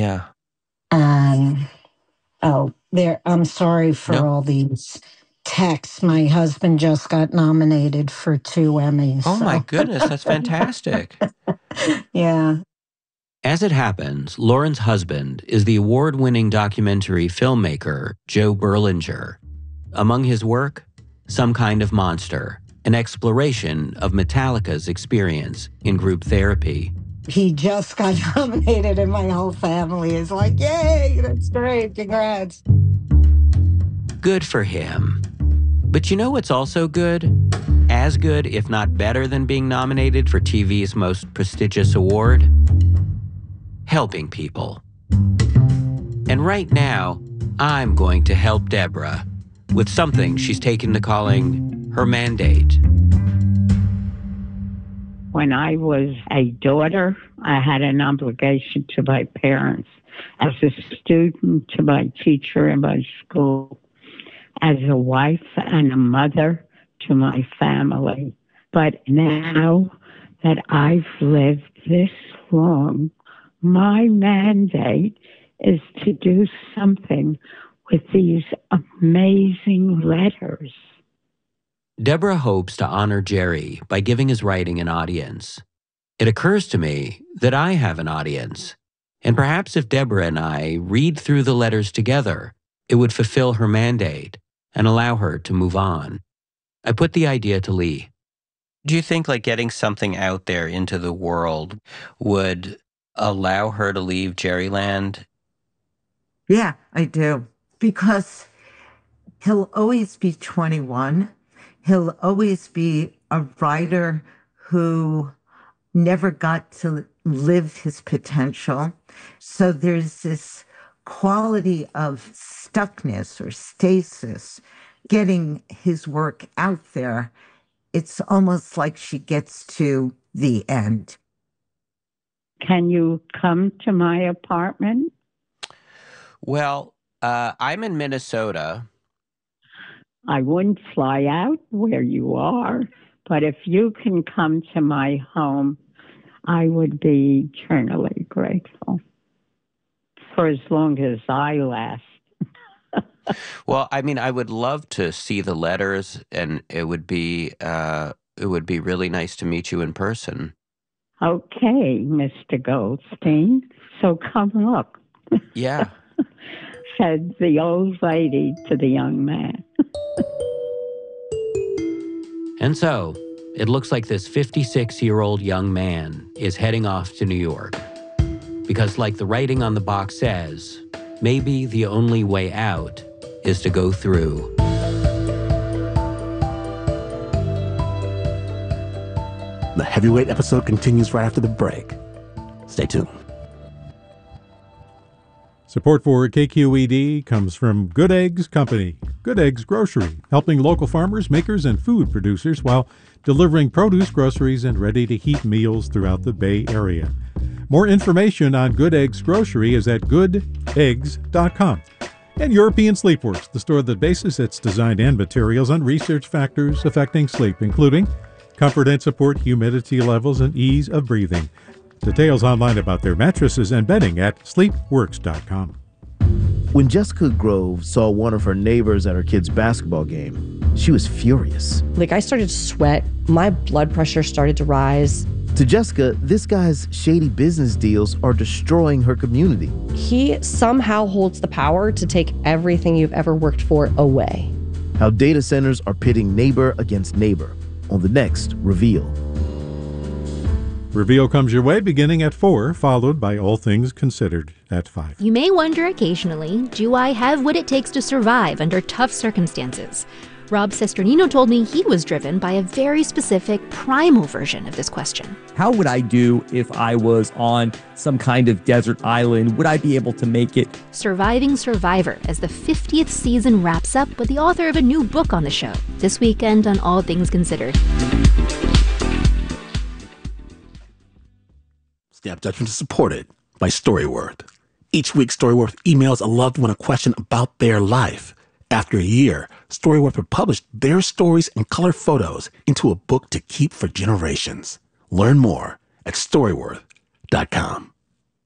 Yeah. And, I'm sorry for all these texts. My husband just got nominated for 2 Emmys. Oh, my goodness. That's fantastic. Yeah. As it happens, Lauren's husband is the award-winning documentary filmmaker Joe Berlinger. Among his work, Some Kind of Monster, an exploration of Metallica's experience in group therapy. He just got nominated and my whole family is like, yay, that's great, congrats. Good for him. But you know what's also good? As good, if not better than being nominated for TV's most prestigious award? Helping people. And right now, I'm going to help Deborah with something she's taken to calling her mandate. When I was a daughter, I had an obligation to my parents. As a student, to my teacher in my school. As a wife and a mother to my family. But now that I've lived this long, my mandate is to do something with these amazing letters. Deborah hopes to honor Jerry by giving his writing an audience. It occurs to me that I have an audience, and perhaps if Deborah and I read through the letters together, it would fulfill her mandate and allow her to move on. I put the idea to Lee. Do you think like getting something out there into the world would allow her to leave Jerryland? Yeah, I do. Because he'll always be 21. He'll always be a writer who never got to live his potential. So there's this quality of stuckness or stasis getting his work out there. It's almost like she gets to the end. Can you come to my apartment? Well, I'm in Minnesota. I wouldn't fly out where you are, but if you can come to my home, I would be eternally grateful for as long as I last. Well, I mean, I would love to see the letters, and it would be really nice to meet you in person. Okay, Mr. Goldstein. So come look. Yeah. Said the old lady to the young man. And so, it looks like this 56-year-old young man is heading off to New York. Because like the writing on the box says, maybe the only way out is to go through. The Heavyweight episode continues right after the break. Stay tuned. Support for KQED comes from Good Eggs Company, Good Eggs Grocery, helping local farmers, makers, and food producers while delivering produce, groceries, and ready-to-heat meals throughout the Bay Area. More information on Good Eggs Grocery is at goodeggs.com. And European Sleepworks, the store that bases its design and materials on research factors affecting sleep, including comfort and support, humidity levels, and ease of breathing. Details online about their mattresses and bedding at sleepworks.com. When Jessica Grove saw one of her neighbors at her kid's basketball game, she was furious. I started to sweat. My blood pressure started to rise. To Jessica, this guy's shady business deals are destroying her community. He somehow holds the power to take everything you've ever worked for away. How data centers are pitting neighbor against neighbor on the next Reveal. Reveal comes your way beginning at 4, followed by All Things Considered at 5. You may wonder occasionally, do I have what it takes to survive under tough circumstances? Rob Cesternino told me he was driven by a very specific, primal version of this question. How would I do if I was on some kind of desert island? Would I be able to make it? Surviving Survivor, as the 50th season wraps up with the author of a new book on the show, this weekend on All Things Considered. Snap Judgment is supported by Storyworth. Each week, Storyworth emails a loved one a question about their life. After a year, Storyworth will publish their stories and color photos into a book to keep for generations. Learn more at Storyworth.com.